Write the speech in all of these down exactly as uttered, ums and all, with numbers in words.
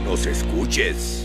nos escuches.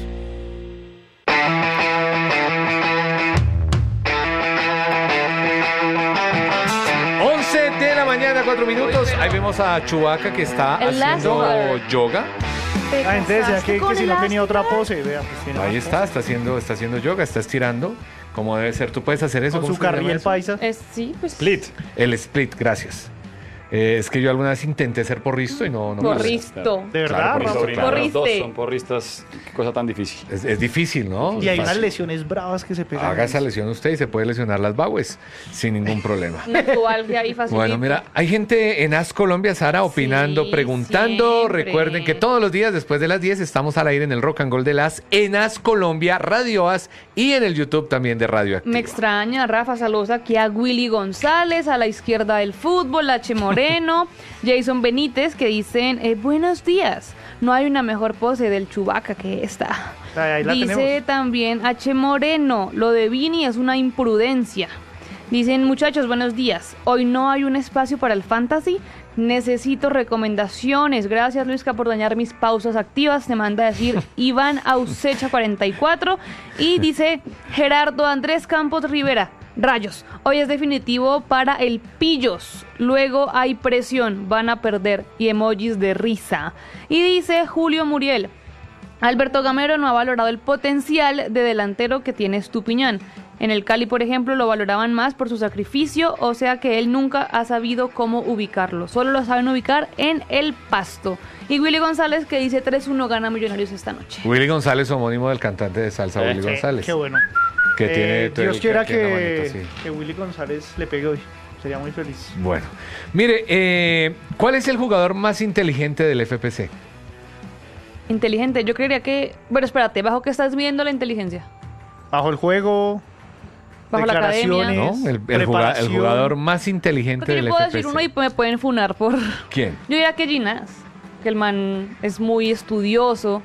De la mañana, cuatro minutos. Ahí vemos a Chewbacca que está El haciendo Lascar. yoga. Te La gente decía casaste que, con que si el no tenía otra Lascar. pose, vea, pues tiene Ahí más está, pose. está haciendo, está haciendo yoga, está estirando como debe ser. Tú puedes hacer eso Con ¿cómo su se llama carriel eso? paisa. Es, sí, pues. Split. El split, gracias. Eh, es que yo alguna vez intenté ser porristo y no, no me gusta. Porristo. De verdad, Claro, por Mi eso, Rafa? sobrina, claro. los dos Porriste. son porristas. Qué cosa tan difícil. Es, es difícil, ¿no? Y hay Fácil. unas lesiones bravas que se pegan. Haga esa lesión usted y se puede lesionar las baues sin ningún problema. Naturalgia ahí fácil. Bueno, mira, hay gente en As Colombia, Sara, opinando, Sí, preguntando. siempre. Recuerden que todos los días después de las diez estamos al aire en el Rock and Roll de las en As Colombia, Radio As y en el YouTube también de Radio Activa. Me extraña, Rafa, saludos aquí a Willy González, a la izquierda del fútbol, H. Moreno, Jason Benítez, que dicen, eh, buenos días, no hay una mejor pose del Chewbacca que esta. Ahí, ahí la Dice tenemos. también H. Moreno, lo de Vini es una imprudencia. Dicen, muchachos, buenos días, hoy no hay un espacio para el fantasy, necesito recomendaciones. Gracias, Luisca, por dañar mis pausas activas. Te manda a decir Iván Ausecha cuarenta y cuatro. Y dice Gerardo Andrés Campos Rivera. Rayos, hoy es definitivo para el Pillos. Luego hay presión, van a perder. Y emojis de risa. Y dice Julio Muriel. Alberto Gamero no ha valorado el potencial de delantero que tiene Estupiñán. En el Cali, por ejemplo, lo valoraban más por su sacrificio, o sea que él nunca ha sabido cómo ubicarlo. Solo lo saben ubicar en el Pasto. Y Willy González, que dice tres uno gana Millonarios esta noche. Willy González, homónimo del cantante de salsa, Eh, Willy sí, González. Qué bueno. Que tiene Eh, todo Dios el- quiera tiene una que, manita, sí. que Willy González le pegue hoy. Sería muy feliz. Bueno, mire, eh, ¿cuál es el jugador más inteligente del F P C? Inteligente, yo creería que... Bueno, espérate, ¿bajo qué estás viendo la inteligencia? Bajo el juego, Bajo la academia. declaraciones, ¿No? El, el juga- el preparación. jugador más inteligente Porque del yo puedo F P C. decir uno y me pueden funar por... ¿Quién? Yo diría que Ginás, que el man es muy estudioso.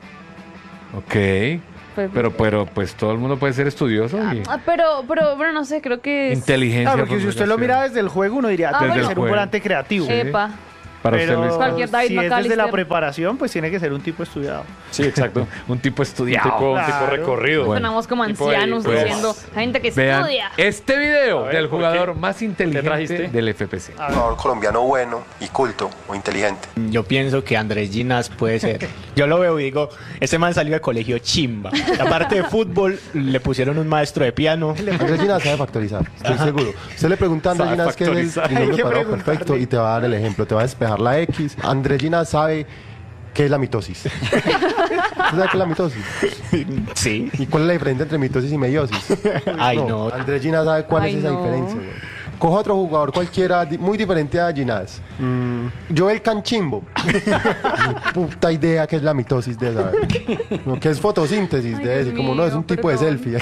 Ok. Pues- Pero, pero, pues todo el mundo puede ser estudioso y Ah, pero, pero, bueno, no sé, creo que es... inteligencia. Ah, porque por si usted lo relación. mira desde el juego, uno diría, Ah, tiene que bueno. ser un Juego. volante creativo. Sí. Epa. Para usted, Pero Luis, Cualquier David si es desde McAllister. la preparación, pues tiene que ser un tipo estudiado. Sí, exacto. un tipo Un estudiado. tipo, un tipo Claro. recorrido. Bueno. Sonamos como Tipo de- ancianos pues, diciendo, la gente que Vean estudia. este video A ver, del ¿por jugador qué? más ¿Qué inteligente trajiste? del F P C. A ver. jugador colombiano bueno y culto o inteligente. Yo pienso que Andrés Ginás puede ser. Yo lo veo y digo, este man salió de colegio chimba. Aparte de fútbol, le pusieron un maestro de piano. Andrés Ginás sabe factorizar, estoy seguro. Usted le pregunta a Andrés Sabe Ginás qué es el factorizar. trinomio Hay que cuadrado preguntarle. perfecto y te va a dar el ejemplo, te va a despejar la X. Andrés Ginás sabe qué es la mitosis. ¿Usted sabe qué es la mitosis? Sí. ¿Y cuál es la diferencia entre mitosis y meiosis? Ay, no. Andrés Ginás sabe cuál Ay, es esa no. diferencia. güey. Coja otro jugador cualquiera, di- muy diferente a Ginás. Mm, Joel Canchimbo. Ni puta idea qué es la mitosis de esa. No, que es fotosíntesis Ay, de Dios ese. Como no, es mío, un tipo de perdón. selfie.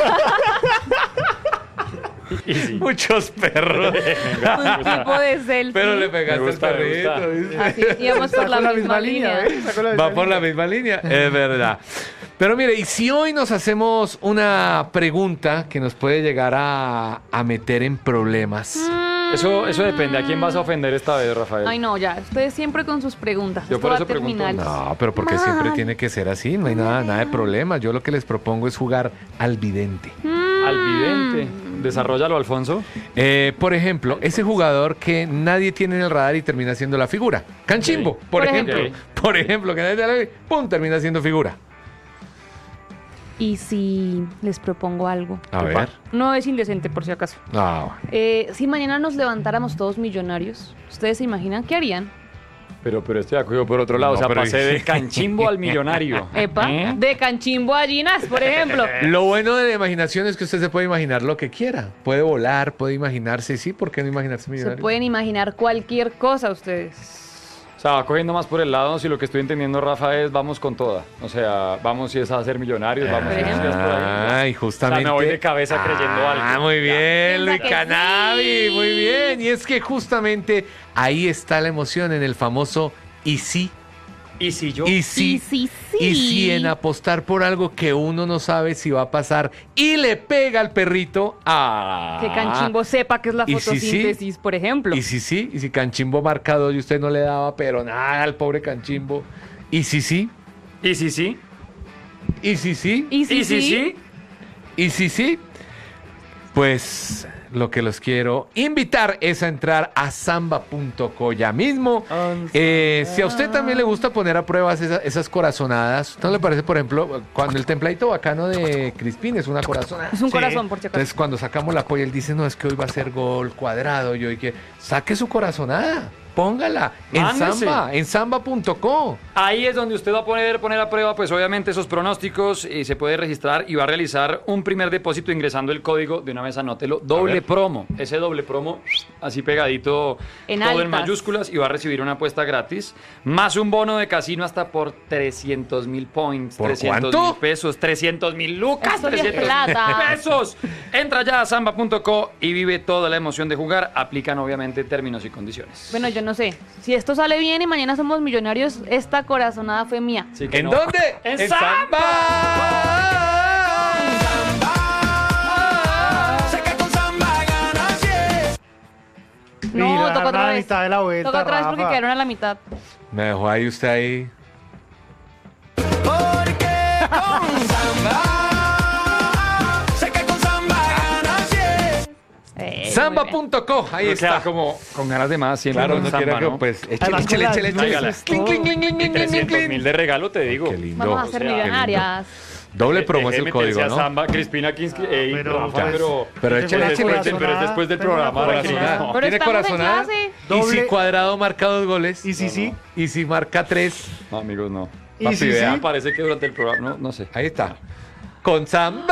Muchos perros. Un tipo de selfie. Pero le pegaste Me gusta, al me gusta. perrito. ¿viste? Así, íbamos por la, misma, línea. ¿eh? Sacó la Va misma por la línea. misma línea, es verdad. Pero mire, y si hoy nos hacemos una pregunta que nos puede llegar a, a meter en problemas. Eso, eso depende. ¿A quién vas a ofender esta vez, Rafael? Ay, no, ya. Ustedes siempre con sus preguntas. Yo Esto por va eso a pregunto. terminar. No, pero porque siempre tiene que ser así, no hay nada, nada de problema. Yo lo que les propongo es jugar al vidente. Al vidente. Desarrollalo, Alfonso. Eh, por ejemplo, ese jugador que nadie tiene en el radar y termina siendo la figura. Canchimbo, Ok. por, Por ejemplo. ejemplo. Por ejemplo, que nadie tiene, pum, termina siendo figura. Y si les propongo algo. A ver. No es indecente, por si acaso. No. Eh, si mañana nos levantáramos todos millonarios, ¿ustedes se imaginan qué harían? Pero, pero estoy de acuerdo por otro lado. No, o sea, pero- pasé de canchimbo al millonario. Epa, ¿Eh? de Canchimbo a Ginás, por ejemplo. Lo bueno de la imaginación es que usted se puede imaginar lo que quiera. Puede volar, puede imaginarse. Sí, ¿por qué no imaginarse Se millonario? pueden imaginar cualquier cosa ustedes. O sea, va cogiendo más por el lado, si lo que estoy entendiendo, Rafa, es vamos con toda. O sea, vamos si es a ser millonarios, vamos si es por ahí. Ay, justamente. O sea, me voy de cabeza creyendo algo. Ah, muy bien, Piensa Luis que Canavi, sí. muy bien. Y es que justamente ahí está la emoción en el famoso y sí, Y si yo... y sí, Y sí, sí. y sí en apostar por algo que uno no sabe si va a pasar y le pega al perrito. Ah. Que Canchimbo sepa que es la Y si sí, fotosíntesis, por ejemplo. Y si sí, y si Canchimbo marca dos y usted no le daba, pero nada al pobre Canchimbo. Y si sí, Y si sí, Y si sí, Y sí, Y sí, sí. y si sí, pues lo que los quiero invitar es a entrar a samba punto co ya mismo. Eh, si a usted también le gusta poner a prueba esa- esas corazonadas, ¿no le parece, por ejemplo, cuando el templadito bacano de Crispín es una corazonada? Es un Sí. corazón, por si acaso. Entonces, cuando sacamos la polla, él dice, no, es que hoy va a ser gol cuadrado. Yo, y que saque su corazonada, póngala en Mándese. samba, en samba punto co. Ahí es donde usted va a poder poner a prueba, pues obviamente esos pronósticos y se puede registrar y va a realizar un primer depósito ingresando el código, de una vez anótelo, doble promo. Ese doble promo, así pegadito, En todo en altas. mayúsculas y va a recibir una apuesta gratis, más un bono de casino hasta por trescientos mil points. ¿Por trescientos cuánto? mil pesos, trescientos mil lucas, Eso ya es trescientos mil plata. pesos. Entra ya a samba punto co y vive toda la emoción de jugar. Aplican obviamente términos y condiciones. Bueno, yo no sé. Si esto sale bien y mañana somos millonarios, esta corazonada fue mía. Así que ¿En no. dónde? ¡En Samba! No, Mira, toca otra la vez. mitad de la vuelta, Toca otra vez porque Rafa. quedaron a la mitad. Me dejó ahí usted ahí. Eh, samba muy bien. punto co, ahí Uno está. queda como con ganas de más siempre. Claro, con no samba, quiera que, ¿no? pues, échale, Además, échale, con échale, las échale. luces, Cling, todo. cling, cling, cling, cling, cling, trescientos cling. mil de regalo, te digo. Qué lindo. Vamos a ser Qué lindo. millonarias. Doble promo es Deje el de meterse código, a ¿no? Samba, Crispina Kinski, ey, pero, Rafa, pues, pero, Pero Ese échale, fue échale, la échale. pero es después del Tengo una programa. ahora que corazonada. no. Pero Tiene estamos en corazonada. clase. Y Doble- si Cuadrado marca dos goles. Y si sí, Y si marca tres. No, amigos, no. y Papi, si vea. sí, Parece que durante el programa, no, no sé. Ahí está. Con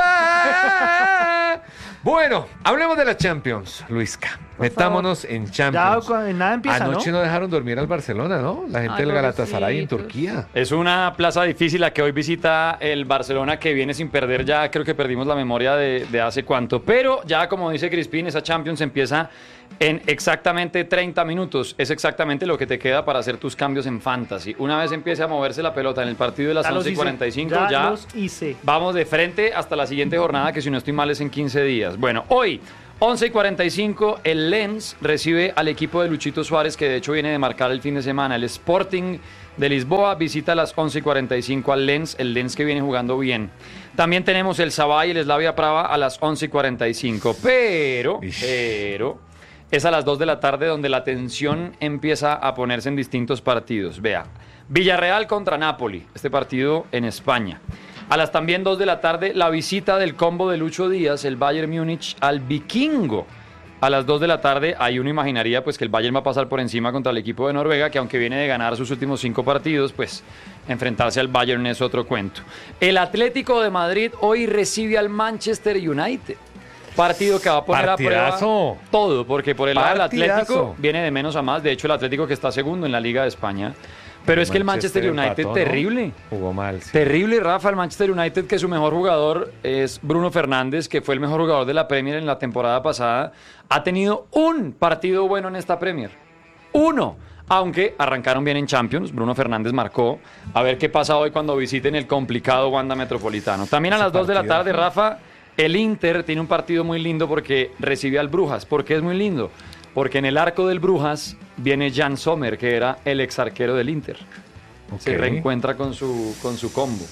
samba. Bueno, hablemos de la Champions, Luisca. Metámonos en ya Champions. cu- en nada empieza, Anoche ¿no? no dejaron dormir al Barcelona, ¿no? La gente Ay, del Galatasaray en pobrecitos. Turquía. Es una plaza difícil la que hoy visita el Barcelona, que viene sin perder ya, creo que perdimos la memoria de, de hace cuánto. Pero ya, como dice Crispín, esa Champions empieza en exactamente treinta minutos. Es exactamente lo que te queda para hacer tus cambios en Fantasy. Una vez empiece a moverse la pelota en el partido de las Ya los once y hice, cuarenta y cinco, ya ya los hice. vamos de frente hasta la siguiente jornada, que si no estoy mal es en quince días. Bueno, hoy, once y cuarenta y cinco, el Lens recibe al equipo de Luchito Suárez, que de hecho viene de marcar el fin de semana. El Sporting de Lisboa visita a las once y cuarenta y cinco al Lens, el Lens que viene jugando bien. También tenemos el Sabah y el Slavia Praga a las once y cuarenta y cinco. Pero, Ish. pero, es a las dos de la tarde donde la tensión empieza a ponerse en distintos partidos. Vea, Villarreal contra Napoli, este partido en España. A las también dos de la tarde, la visita del combo de Lucho Díaz, el Bayern Múnich, al Vikingo. A las dos de la tarde, ahí uno imaginaría pues que el Bayern va a pasar por encima contra el equipo de Noruega, que aunque viene de ganar sus últimos cinco partidos, pues enfrentarse al Bayern es otro cuento. El Atlético de Madrid hoy recibe al Manchester United. Partido que va a poner Partidazo. a prueba todo, porque por el lado del Partidazo. Atlético viene de menos a más. De hecho, el Atlético que está segundo en la Liga de España. Pero es que el Manchester United, empató, ¿no? terrible. Jugó mal, sí. Terrible, Rafa, el Manchester United, que su mejor jugador es Bruno Fernández, que fue el mejor jugador de la Premier en la temporada pasada. Ha tenido un partido bueno en esta Premier. Uno. Aunque arrancaron bien en Champions, Bruno Fernández marcó. A ver qué pasa hoy cuando visiten el complicado Wanda Metropolitano. También a Ese las dos de la partido. tarde, Rafa, el Inter tiene un partido muy lindo porque recibe al Brujas. ¿Por qué es muy lindo? Porque en el arco del Brujas viene Jan Sommer, que era el ex arquero del Inter. Se Ok. reencuentra con su, con su combo.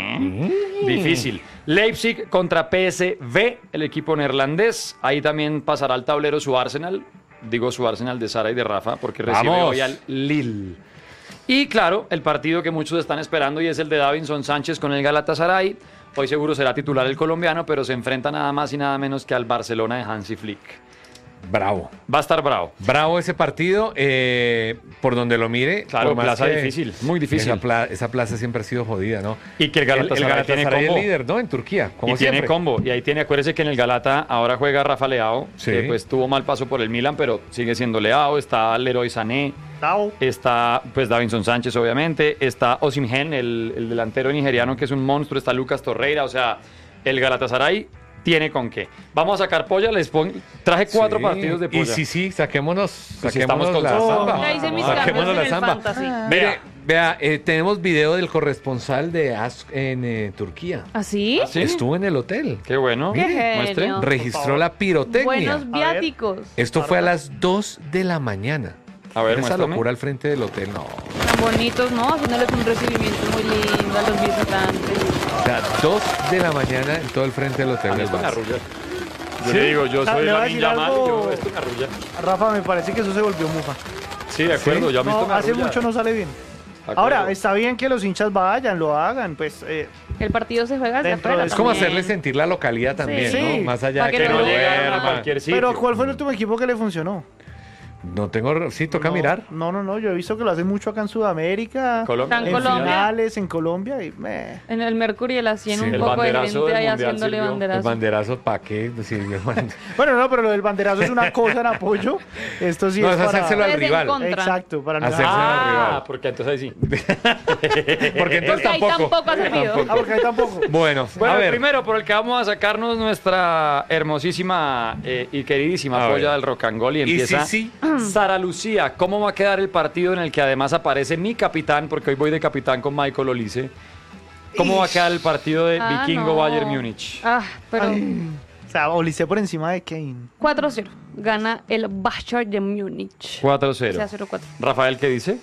Mm. Difícil. Leipzig contra P S V, el equipo neerlandés. Ahí también pasará al tablero su Arsenal. Digo su Arsenal de Sara y de Rafa, porque recibe Vamos. hoy al Lille. Y claro, el partido que muchos están esperando y es el de Davinson Sánchez con el Galatasaray. Hoy seguro será titular el colombiano, pero se enfrenta nada más y nada menos que al Barcelona de Hansi Flick. Bravo. Va a estar bravo. Bravo ese partido, eh, por donde lo mire. Claro, por más plaza que difícil, muy difícil. Esa, pla- esa plaza siempre ha sido jodida, ¿no? Y que el Galatasaray tiene Galatasaray combo. es líder, ¿no? En Turquía, como y tiene siempre. combo. Y ahí tiene, acuérdese que en el Galata ahora juega Rafa Leao, Sí. que pues tuvo mal paso por el Milan, pero sigue siendo Leao. Está Leroy Sané, Tao. está pues Davinson Sánchez, obviamente. Está Osimhen, el, el delantero nigeriano, que es un monstruo. Está Lucas Torreira. O sea, el Galatasaray tiene con qué. Vamos a sacar polla. Les pon... Traje cuatro Sí. partidos de polla. Y sí, sí, saquémonos, Pues si saquémonos estamos con la todo. samba. Ya hice mis Saquémonos cambios en la el samba. fantasy. Mire, vea, eh, tenemos video del corresponsal de Ask en eh, Turquía. ¿Así? ¿Ah, sí? Estuvo en el hotel. Qué bueno. Qué genio. Muestre. Registró la pirotecnia. Buenos viáticos. Esto fue a las dos de la mañana. A ver, Esa muéstrame. locura al frente del hotel, no. Tan bonitos, ¿no? Haciéndoles un recibimiento muy lindo a los visitantes. sea, dos de la mañana en todo el frente del hotel del Esto me Barça. arrulla. Yo ¿Sí? le digo, yo O sea, soy le voy a la decir niña mal, algo- yo, esto me arrulla. Rafa, me parece que eso se volvió mufa. Sí, de acuerdo, yo a mí esto No, me hace arrulla. mucho no sale bien. De acuerdo. Ahora, está bien que los hinchas vayan, lo hagan, pues eh, El partido se juega desde Dentro afuera. de- Es como también. hacerle sentir la localidad también, Sí. ¿no? Más allá Para de que que no no llegue a duerma. cualquier sitio. pero ¿cuál fue el último equipo que le funcionó? No tengo... Sí, toca no, mirar. No, no, no, yo he visto que lo hacen mucho acá en Sudamérica, Colombia. Tan en Colombia. finales, en Colombia y meh. En el Mercury y el hacían Sí, un el poco de banderazo gente del ahí Mundial haciéndole sirvió. El banderazo. banderazo, ¿para qué? Sirvió, man. Bueno, no, pero lo del banderazo es una cosa en apoyo. Esto sí No, es es para... hacérselo al Ustedes en rival. contra. Exacto, para no... Hacerse- Ah, al rival. porque entonces ahí sí. Porque Porque entonces ahí tampoco. tampoco ha servido. Ah, porque ahí tampoco. Bueno, Bueno, a el ver. primero por el que vamos a sacarnos nuestra hermosísima eh, y queridísima A polla ver. del rock and roll y Y empieza sí, Sara Lucía. ¿Cómo va a quedar el partido en el que además aparece mi capitán, porque hoy voy de capitán con Michael Olise? ¿Cómo va a quedar el partido de Ah, Vikingo no. Bayern Múnich? Ah, pero O sea, Olice por encima de Kane. cuatro cero. Gana el Bayern de Múnich. cuatro O sea, cero. cero cuatro. Rafael, ¿qué dice?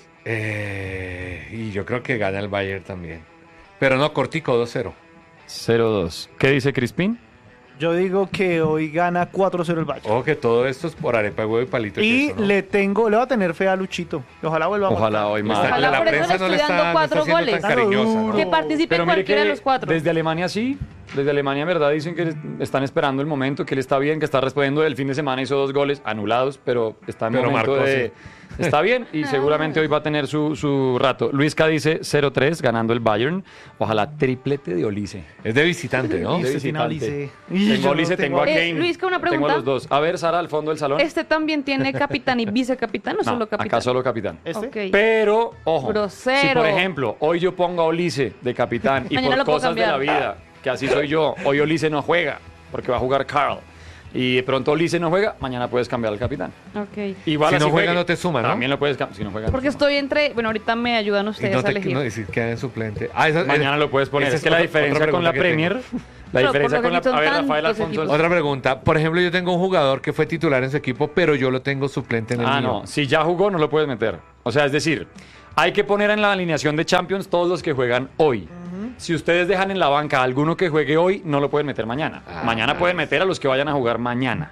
Eh, y yo creo que gana el Bayern también. Pero no, cortico, dos cero. cero dos. ¿Qué dice Crispín? Yo digo que hoy gana cuatro cero el Bayern. Ojo que todo esto es por arepa, huevo y palito. de Y queso, ¿no? le tengo, le voy a tener fe a Luchito. Ojalá vuelva a Ojalá marcar. hoy No más. está- Ojalá la por eso prensa le no le estoy está, dando no está cuatro siendo goles. tan cariñosa, ¿no? Que participe Pero mire cualquiera que de los cuatro. desde Alemania sí, desde Alemania en verdad dicen que están esperando el momento, que él está bien, que está respondiendo. El fin de semana hizo dos goles anulados, pero está en Pero momento marcó, de... Está bien y seguramente hoy va a tener su, su rato. Luisca dice cero tres ganando el Bayern. Ojalá triplete de Olise. Es de visitante, ¿no? De Usted tiene a visitante. Olice. Y yo Tengo no Olise, tengo a Eh, Kane. Luisca, una Tengo pregunta. a los dos. A ver, Sara, al fondo del salón. ¿Este también tiene capitán y vicecapitán o No, solo capitán? acá solo capitán. ¿Este? Ok. Pero, ojo, Grosero. si por ejemplo hoy yo pongo a Olise de capitán y Mañana por lo puedo cosas de la cambiar. vida, que así soy yo, hoy Olise no juega porque va a jugar Carl y de pronto Olise no juega, mañana puedes cambiar al capitán. Ok. Igual Si así no juega, juegue, no te suma, ¿no? También lo puedes cambiar, si no juega. no Porque suma. estoy entre... Bueno, ahorita me ayudan Y ustedes no a te elegir. no, y si queda en suplente. Ah, esa- Mañana lo puedes poner. esa Es que la otra- diferencia otra con la pregunta que Premier, tengo. la Pero diferencia por lo con la... que son A ver, Rafael tantos Alfonso. equipos. Otra pregunta. Por ejemplo, yo tengo un jugador que fue titular en su equipo, pero yo lo tengo suplente en el Ah, mío. no. Si ya jugó, no lo puedes meter. O sea, es decir, hay que poner en la alineación de Champions todos los que juegan hoy. Si ustedes dejan en la banca a alguno que juegue hoy, no lo pueden meter mañana. Ah, mañana nice. pueden meter a los que vayan a jugar mañana.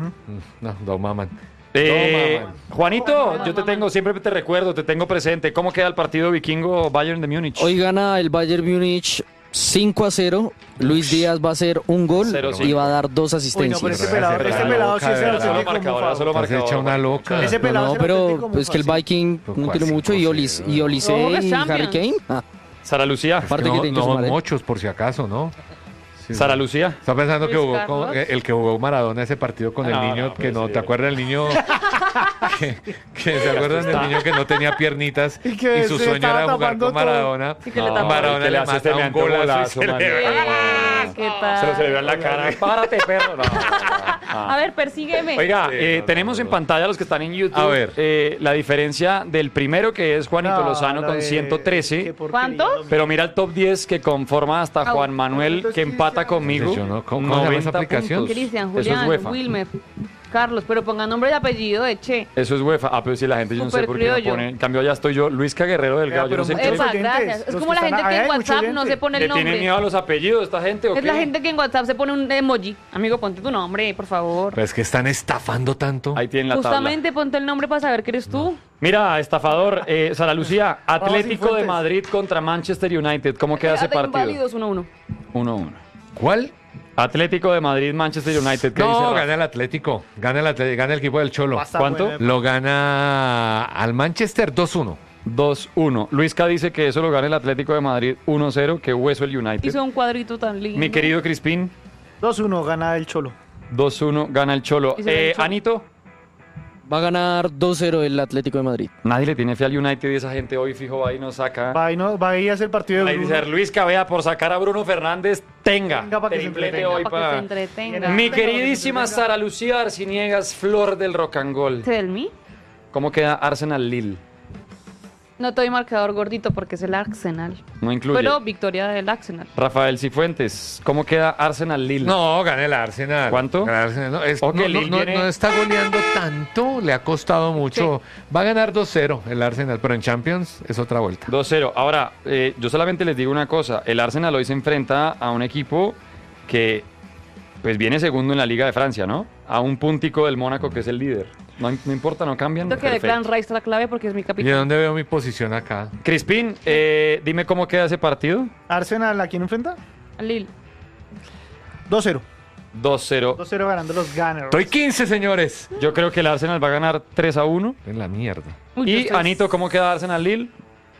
No, no maman. Eh, No, maman. Juanito, yo te tengo, siempre te recuerdo, te tengo presente. ¿Cómo queda el partido vikingo Bayern de Múnich? Hoy gana el Bayern Múnich cinco a cero. Luis Díaz va a hacer un gol cero y cinco. va a dar dos Uy, no, asistencias. pero este Pero pelado, ese este pelado pelado sí loca, es de el verdad. Solo auténtico marcador, mufado. solo Te has hecho una loca. Ese No, pelado no, es el pero auténtico pues que el mufado, sí. Viking Pues no tiene cuasi mucho y, cinco Olis, cero. y Olise Ojo que es y Harry Champions. Kane. Ah, Sara Lucía. aparte que No, tiene que no sumar, ¿eh? muchos, por si acaso, ¿no? Sí, Sara sí. Lucía. Está pensando que Luis jugó con- Carlos. el que jugó Maradona ese partido con Ah, el no, niño no, que pues no, sí. ¿te acuerdas del niño que, que se acuerdan del está. niño que no tenía piernitas Y y, que su se sueño estaba era jugar tapando con todo. Maradona? Y que le No, tapaba. Maradona y que le hace mata un semejante golazo y golazo, se le man. ve- Eh, ¿Qué tal? Se lo se le ve en la cara. Párate, perro. No, no, no, no. Ah. A ver, persígueme. Oiga, Sí, eh, no, no, tenemos no, en no. pantalla los que están en YouTube A ver. eh, la diferencia del primero que es Juanito No, Lozano la con de- ciento qué trece. porquería, ¿Cuánto? Domingo. Pero mira el top diez que conforma hasta Au. Juan Manuel que empata conmigo. Yo no- ¿cómo- cómo se llama esa noventa aplicación? puntos. Cristian, Eso es Julián, UEFA. Wilmer, Carlos, pero pongan nombre y apellido de Che. Eso es UEFA. Ah, pero si la gente yo no sé Súper por qué no criollo. pone. En cambio, ya estoy yo, Luisca Guerrero Delgado. Oiga, Yo no sé pero qué. muchos Epa, oyentes, gracias. Es los como que la están- gente que ahí en hay mucho WhatsApp no oyente. se pone ¿Le el nombre. tienen miedo a los apellidos esta gente o Es qué? la gente que en WhatsApp se pone un emoji. Amigo, ponte tu nombre, por favor. Pues que están estafando tanto. Ahí tienen la tabla. Justamente ponte el nombre para saber que eres tú. Mira, estafador, eh, Sara Lucía, Atlético de Fuentes. Madrid contra Manchester United. ¿Cómo queda ese Ata partido? inválidos uno a uno. uno uno. ¿Cuál? Atlético de Madrid, Manchester United. ¿Qué dice No, Rafa? gana el Atlético. Gana el, Atlético, gana el equipo del Cholo. Pasa ¿Cuánto? bueno. Lo gana al Manchester dos uno. dos uno. Luisca dice que eso lo gana el Atlético de Madrid uno cero, que hueso el United. Hizo un cuadrito tan lindo. Mi querido Crispín, dos uno gana el Cholo. dos uno, gana el Cholo. Y se ve el Eh, Cholo. Anito, Va a ganar dos cero el Atlético de Madrid. nadie le tiene fe al United y esa gente hoy fijo va y nos saca. Va y, no, va a ir a hacer el partido de Ahí Bruno. dice Luisca, vea, por sacar a Bruno Fernández, tenga. Tenga pa' que se Triplete entretenga. hoy Para que se pa- entretenga. Mi Venga, queridísima venga. Sara Lucía Arciniegas, flor del rock and roll. Tell me. ¿Cómo queda Arsenal Lille? No te doy marcador gordito porque es el Arsenal. No incluye. Pero victoria del Arsenal. Rafael Cifuentes, ¿cómo queda Arsenal-Lille? No, gana el Arsenal. ¿Cuánto? Gana el Arsenal. No, es- Ok, no, no, Lille no- viene- no está goleando tanto, le ha costado mucho. Va a ganar dos cero el Arsenal, pero en Champions es otra vuelta. dos cero. Ahora, eh, yo solamente les digo una cosa. El Arsenal hoy se enfrenta a un equipo que pues viene segundo en la Liga de Francia, ¿no? A un puntico del Mónaco, que es el líder. No, no importa, no cambian. Siento que Declan Perfecto. Rice es la clave porque es mi ¿Y de capitán. dónde veo mi posición acá? Crispín, eh, dime cómo queda ese partido. Arsenal, ¿a quién enfrenta? Lille. dos cero. dos cero. dos cero ganando los Gunners. Estoy quince, señores. Yo creo que el Arsenal va a ganar tres a uno. En la mierda. Uy, yo Y, estoy- Anito, ¿cómo queda Arsenal-Lille?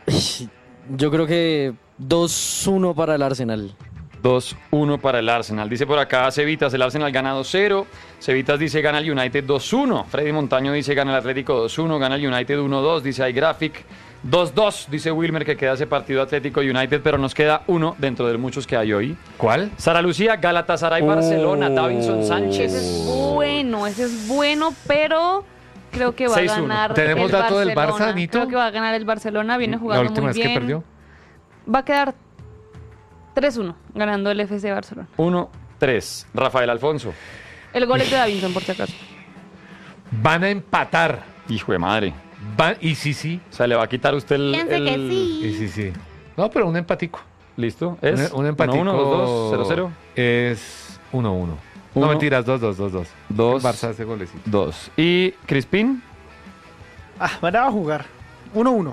Yo creo que dos uno para el Arsenal. dos uno para el Arsenal. Dice por acá Cevitas, el Arsenal gana dos cero. Cevitas dice gana el United dos uno. Freddy Montaño dice gana el Atlético dos uno. Gana el United uno dos. Dice iGraphic. dos dos. Dice Wilmer que queda ese partido Atlético United, pero nos queda uno dentro de muchos que hay hoy. ¿Cuál? Sara Lucía, Galatasaray, Barcelona, Oh. Davinson Ese Sánchez. es bueno, ese es bueno, pero creo que va a seis uno. ganar ¿Tenemos el dato del Barcelona. Barça, Anito? Creo que va a ganar el Barcelona, viene La jugando última muy vez bien. que perdió. Va a quedar tres uno, ganando el F C Barcelona. uno tres. Rafael Alfonso. El gol es de Davinson, por si acaso. Van a empatar. Hijo de madre. Van, y sí, sí. O sea, le va a quitar usted el... Piense que el- sí. Y sí, sí. No, pero un empatico. ¿Listo? ¿Es? un, un empatico. uno uno, dos dos, cero cero. Es uno uno. Uno. No mentiras, dos dos, dos dos. Dos. El Barça hace golecito. dos. ¿Y Crispín? Ah, van a jugar. uno uno.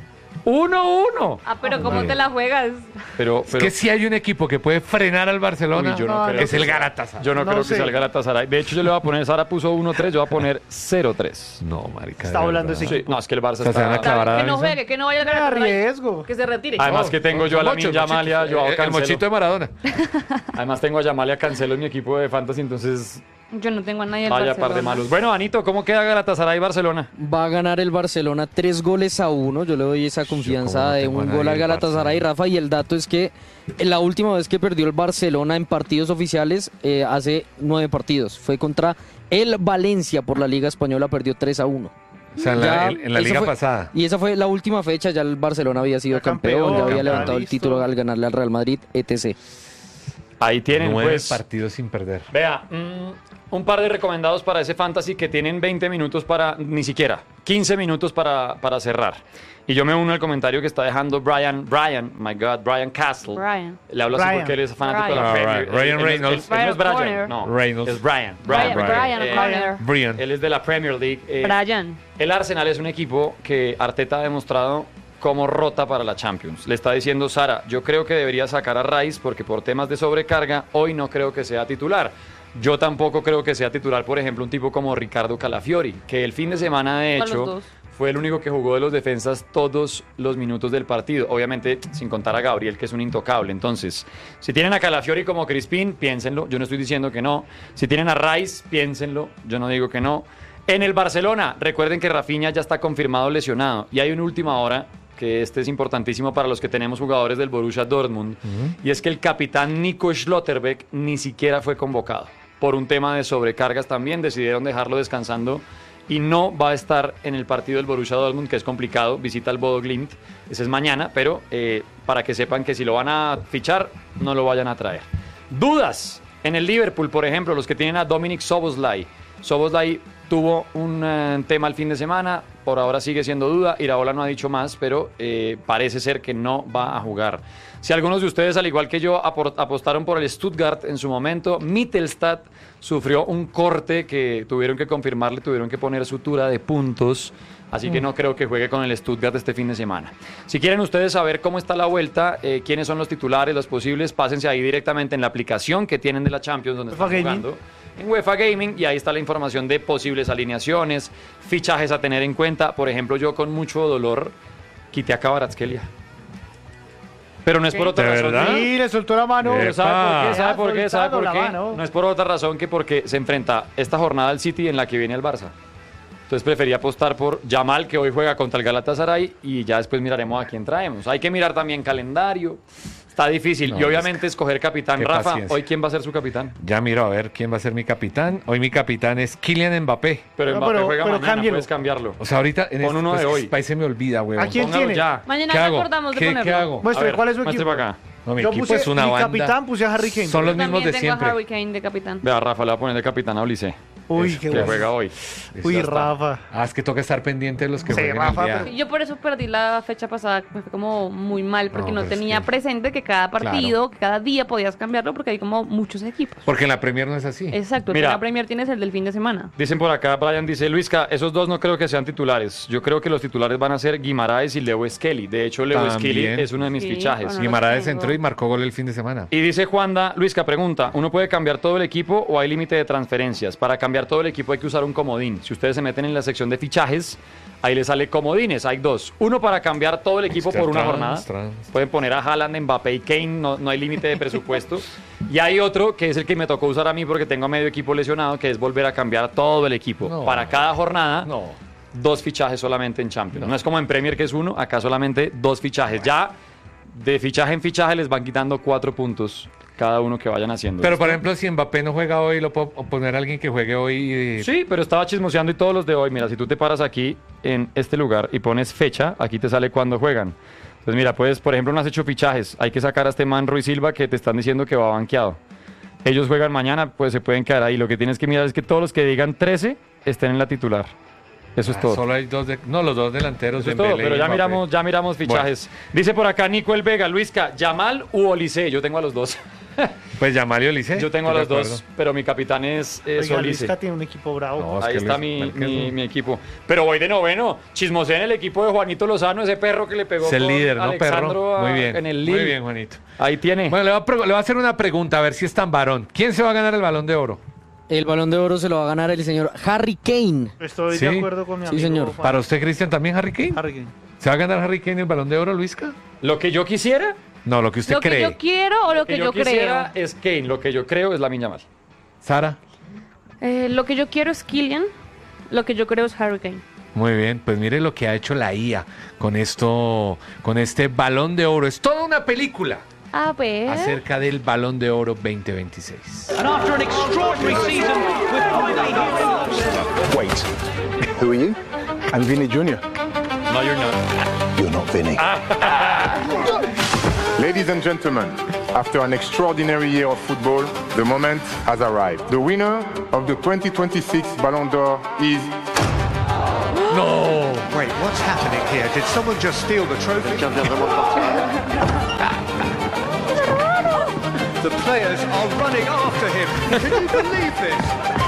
uno uno. Ah, pero Ah, ¿cómo vale. te la juegas? Pero, Es pero que si hay un equipo que puede frenar al Barcelona, Uy, yo no No, creo es que el sea- Galatasaray. Yo no, No creo sé. que sea el Galatasaray. De hecho, yo le voy a poner, Sara puso uno tres, yo voy a poner cero tres. No, marica. Está de volando verdad. ese Sí, no, es que el Barça O sea, se van a está... clavar a Que no Davinson. juegue, que no vaya a Me ganar. arriesgo. Que se retire. Además que tengo yo a Mocho, Lamine el Yamal y a mochito. Joao El- El Cancelo. mochito de Maradona. Además tengo a Yamal y a Cancelo en mi equipo de Fantasy, entonces Yo no tengo a nadie del vaya Barcelona. par de malos. Bueno, Anito, ¿cómo queda Galatasaray y Barcelona? Va a ganar el Barcelona tres goles a uno. Yo le doy esa cómo confianza no de tengo a un nadie gol al del Galatasaray, Barça. Rafa. Y el dato es que la última vez que perdió el Barcelona en partidos oficiales, eh, hace nueve partidos, fue contra el Valencia por la Liga Española, perdió tres a uno. O sea, en la, Ya, en- en la eso liga fue- pasada. Y esa fue la última fecha, ya el Barcelona había sido Ya campeón, campeón, ya había ya levantado el listo. título al ganarle al Real Madrid, etcétera. Ahí tienen, Nueve pues... partidos sin perder. Vea, mm, un par de recomendados para ese fantasy que tienen veinte minutos para, ni siquiera, quince minutos para, para cerrar. Y yo me uno al comentario que está dejando Brian, Brian, my God, Brian Castle. Brian. Le hablo así Brian. porque él es fanático de Brian. la Ah, Premier. right. Ryan Él- él- él- Reynolds. él no es Brian Brian, Corner. no. Reynolds. Es Brian. Brian, Brian. Brian Eh, Corner. Brian. Él es de la Premier League. Eh, Brian. El Arsenal es un equipo que Arteta ha demostrado cómo rota para la Champions. Le está diciendo Sara, yo creo que debería sacar a Rice porque por temas de sobrecarga hoy no creo que sea titular. Yo tampoco creo que sea titular, por ejemplo, un tipo como Ricardo Calafiori, que el fin de semana de Para los hecho dos. fue el único que jugó de los defensas todos los minutos del partido. Obviamente sin contar a Gabriel, que es un intocable. Entonces, si tienen a Calafiori como Crispín, piénsenlo. Yo no estoy diciendo que no. Si tienen a Rice, piénsenlo. Yo no digo que no. En el Barcelona, recuerden que Rafinha ya está confirmado lesionado. Y hay una última hora, que este es importantísimo para los que tenemos jugadores del Borussia Dortmund, y es que el capitán Nico Schlotterbeck ni siquiera fue convocado. Por un tema de sobrecargas también, decidieron dejarlo descansando y no va a estar en el partido del Borussia Dortmund, que es complicado, visita al Bodo Glimt, ese es mañana, pero eh, para que sepan que si lo van a fichar, no lo vayan a traer. Dudas en el Liverpool, por ejemplo, los que tienen a Dominic Szoboszlai. Szoboszlai tuvo un eh, tema el fin de semana, por ahora sigue siendo duda, Iraola no ha dicho más, pero eh, parece ser que no va a jugar. Si algunos de ustedes, al igual que yo, apor- apostaron por el Stuttgart en su momento, Mittelstadt sufrió un corte que tuvieron que confirmarle, tuvieron que poner sutura de puntos, así que no creo que juegue con el Stuttgart este fin de semana. Si quieren ustedes saber cómo está la vuelta, eh, quiénes son los titulares, los posibles, pásense ahí directamente en la aplicación que tienen de la Champions, donde UEFA están Gaming. jugando. En UEFA Gaming, y ahí está la información de posibles alineaciones, fichajes a tener en cuenta. Por ejemplo, yo con mucho dolor quité a Kvaratskhelia. Pero no es por otra ¿De razón. verdad? Y le soltó la mano. Pero ¿sabe por qué? Epa. ¿Sabe por qué? ¿Sabe por Soltando la qué? mano. No es por otra razón que porque se enfrenta esta jornada al City en la que viene el Barça. Entonces preferí apostar por Yamal, que hoy juega contra el Galatasaray, y ya después miraremos a quién traemos. Hay que mirar también calendario. Está difícil. No, y obviamente escoger capitán. qué Rafa, paciencia. ¿hoy quién va a ser su capitán? Ya miro a ver quién va a ser mi capitán. Hoy mi capitán es Kylian Mbappé. Pero No, Mbappé pero- juega pero mañana, cámbielo. puedes cambiarlo. O sea, ahorita en Pon este, uno pues, de hoy. país se me olvida, weón. ¿A quién Póngalo tiene? ya. Mañana ¿Qué nos hago? acordamos de ¿Qué, ponerlo. ¿Qué hago? Muestre, A ver, ¿cuál es su muestre equipo? para acá. No, mi Yo equipo puse, es una mi banda. capitán puse a Harry Kane. Son los Yo mismos también de tengo a siempre. Harry Kane de capitán. Vea, Rafa le va a poner de capitán a Ulises, Uy, Eso, qué que bueno. juega hoy. Uy, Ya está. Rafa. Ah, es que toca estar pendiente de los que Sí, jueguen Rafa, el día. pero- Yo por eso perdí la fecha pasada, me fue como muy mal, porque No, no, pero es tenía que- presente que cada partido, que cada día podías cambiarlo, porque hay como muchos equipos. Porque en la Premier no es así. Exacto, Mira. en la Premier tienes el del fin de semana. Dicen por acá, Brian dice, Luisca, esos dos no creo que sean titulares. Yo creo que los titulares van a ser Guimaraes y Leo Skelly. De hecho, Leo También. Skelly es uno de mis Sí, fichajes. bueno. Guimaraes tengo. entró y marcó gol el fin de semana. Y dice Juanda, Luisca, pregunta, ¿uno puede cambiar todo el equipo o hay límite de transferencias? Para cambiar todo el equipo hay que usar un comodín. Si ustedes se meten en la sección de fichajes, ahí les sale comodines, hay dos. Uno para cambiar todo el equipo Trans, por una trans, jornada. trans. Pueden poner a Haaland, Mbappé y Kane, no, no hay límite de presupuesto. Y hay otro que es el que me tocó usar a mí porque tengo a medio equipo lesionado, que es volver a cambiar todo el equipo. No. Para cada jornada, No. dos fichajes solamente en Champions. No. es como en Premier que es uno, acá solamente dos fichajes. Ya de fichaje en fichaje les van quitando cuatro puntos cada uno que vayan haciendo. Pero por ejemplo, si Mbappé no juega hoy, lo puedo poner a alguien que juegue hoy. y- Sí, pero estaba chismoseando y todos los de hoy. Mira, si tú te paras aquí en este lugar y pones fecha, aquí te sale cuándo juegan. Entonces, mira, pues, por ejemplo, no has hecho fichajes. Hay que sacar a este man Ruiz Silva que te están diciendo que va banqueado. Ellos juegan mañana, pues se pueden quedar ahí. Lo que tienes que mirar es que todos los que digan trece estén en la titular. Eso es Ah, todo. Solo hay dos, de- no, los dos delanteros. Eso es Dembélé todo, pero y ya Mbappé. miramos, ya miramos fichajes. Dice por acá Nico El Vega, Luisca, Yamal u Olise. Yo tengo a los dos. Pues Yamal y Olise. Yo tengo a estoy los de dos, acuerdo. pero mi capitán es, es Oiga, Olise. Luisca tiene un equipo bravo. No, es Ahí que está Luis- mi, es que mi, es- mi equipo. Pero voy de noveno. Chismosé en el equipo de Juanito Lozano, ese perro que le pegó Es el con líder, ¿no, Alexandro perro? a- Muy bien. en el Muy Lille. bien, Juanito. Ahí tiene. Bueno, le voy, a, pre- le voy a hacer una pregunta, a ver si es tan varón. ¿Quién se va a ganar el Balón de Oro? El Balón de Oro se lo va a ganar el señor Harry Kane. Estoy Sí. de acuerdo con mi Sí, amigo. señor. Juan. ¿Para usted, Cristian, también Harry Kane? Harry Kane. ¿Se va a ganar Harry Kane el Balón de Oro, Luisca? Lo que yo quisiera, No, lo que usted ¿Lo cree. que yo quiero o lo que, yo, quisiera creo? es Kane. Lo que yo creo es la Yamal. Sara. Eh, lo que yo quiero es Kylian, lo que yo creo es Harry Kane. Muy bien, pues mire lo que ha hecho la I A con esto, con este Balón de Oro. Es toda una película A ver. acerca del Balón de Oro veinte veintiséis. And after an extraordinary season with finally Wait, who are you? I'm Vinny Junior No, you're not. You're not Vinny. Ladies and gentlemen, after an extraordinary year of football, the moment has arrived. The winner of the twenty twenty-six Ballon d'Or is... No. Wait, what's happening here? Did someone just steal the trophy? The players are running after him. Can you believe this?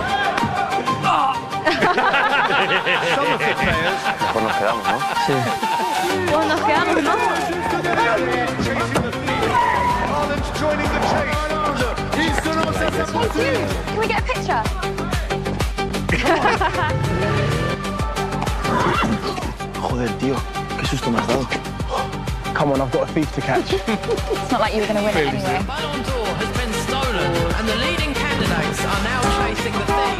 Some of the players Pues nos quedamos, ¿no? Pues nos quedamos, ¿no? Haaland's joining the chase. Can we get a picture? Joder, tío, qué susto me has dado. Come on, I've got a thief to catch. It's not like you were going to win it anyway. Ballon d'Or has been stolen, and the leading candidates are now chasing the thief.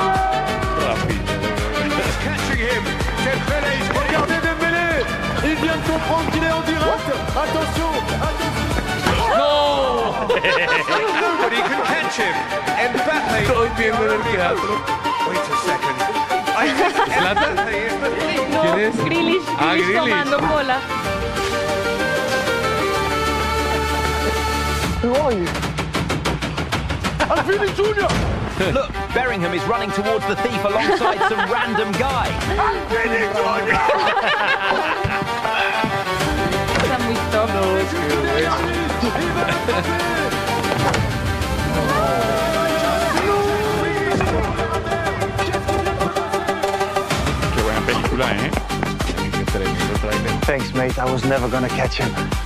Catching him. Dembélé. Regardez Dembélé. Il vient de comprendre qu'il est en direct. Attention. No. Nobody can catch him. Mbappé. Estoy viendo en el teatro. Wait a second. I think Mbappé is the thief. No, ¿Quién es? Grealish, Ah, Grealish Grealish. tomando cola. Who are you? I'm Vinny Junior. Look, Bellingham is running towards the thief alongside some random guy. Vinny Junior. Está muy top. Qué buena película, ¿eh? Thanks, mate. I was never gonna catch him.